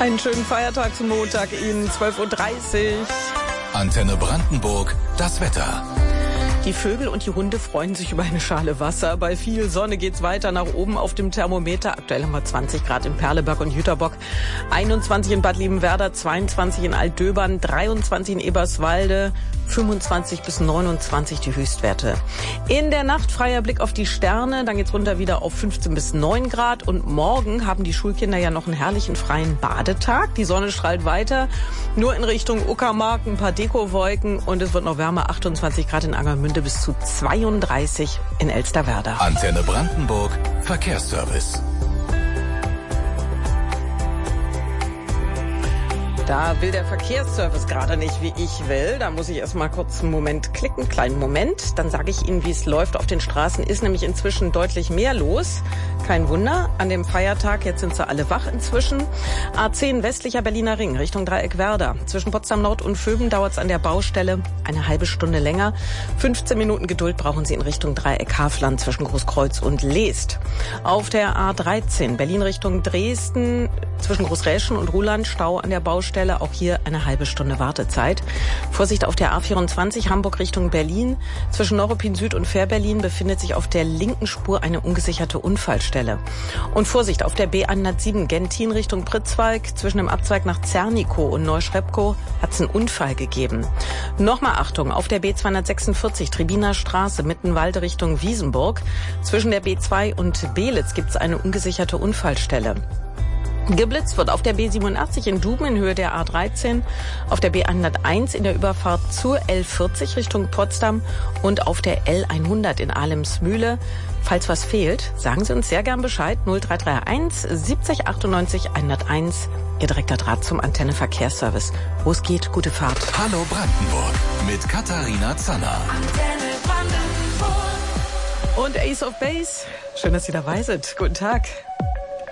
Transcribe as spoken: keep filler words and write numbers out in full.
Einen schönen Feiertag zum Montag Ihnen, zwölf Uhr dreißig. Antenne Brandenburg, das Wetter. Die Vögel und die Hunde freuen sich über eine Schale Wasser. Bei viel Sonne geht's weiter nach oben auf dem Thermometer. Aktuell haben wir zwanzig Grad in Perleberg und Jüterbock, einundzwanzig in Bad Liebenwerda, zweiundzwanzig in Altdöbern, dreiundzwanzig in Eberswalde, fünfundzwanzig bis neunundzwanzig die Höchstwerte. In der Nacht freier Blick auf die Sterne, dann geht's runter wieder auf fünfzehn bis neun Grad. Und morgen haben die Schulkinder ja noch einen herrlichen freien Badetag. Die Sonne strahlt weiter, nur in Richtung Uckermark ein paar Dekowolken und es wird noch wärmer, achtundzwanzig Grad in Angermünde bis zu zweiunddreißig in Elsterwerda. Antenne Brandenburg, Verkehrsservice. Da will der Verkehrsservice gerade nicht, wie ich will. Da muss ich erst mal kurz einen Moment klicken, kleinen Moment. Dann sage ich Ihnen, wie es läuft auf den Straßen. Ist nämlich inzwischen deutlich mehr los. Kein Wunder, an dem Feiertag, jetzt sind sie alle wach inzwischen. A zehn westlicher Berliner Ring Richtung Dreieckwerder. Zwischen Potsdam Nord und Vöben dauert es an der Baustelle eine halbe Stunde länger. fünfzehn Minuten Geduld brauchen Sie in Richtung Dreieck Hafland zwischen Großkreuz und Leest. Auf der A dreizehn Berlin Richtung Dresden zwischen Großräschen und Ruhland Stau an der Baustelle. Auch hier eine halbe Stunde Wartezeit. Vorsicht auf der A vierundzwanzig Hamburg Richtung Berlin. Zwischen Neuruppin Süd und Fährberlin befindet sich auf der linken Spur eine ungesicherte Unfallstelle. Und Vorsicht auf der B hundertsieben Gentin Richtung Pritzwalk. Zwischen dem Abzweig nach Zernikow und Neuschrepkow hat es einen Unfall gegeben. Nochmal Achtung, auf der B zweihundertsechsundvierzig Tribiner Straße Mittenwalde Richtung Wiesenburg. Zwischen der B zwei und Belitz gibt es eine ungesicherte Unfallstelle. Geblitzt wird auf der B siebenundachtzig in Duben in Höhe der A dreizehn, auf der B hunderteins in der Überfahrt zur L vierzig Richtung Potsdam und auf der L hundert in Ahlemsmühle. Falls was fehlt, sagen Sie uns sehr gern Bescheid. null drei drei eins siebzig achtundneunzig hunderteins, Ihr direkter Draht zum Antenne Verkehrsservice. Wo es geht, gute Fahrt. Hallo Brandenburg mit Katharina Zanner. Antenne Brandenburg. Und Ace of Base, schön, dass Sie dabei sind. Guten Tag.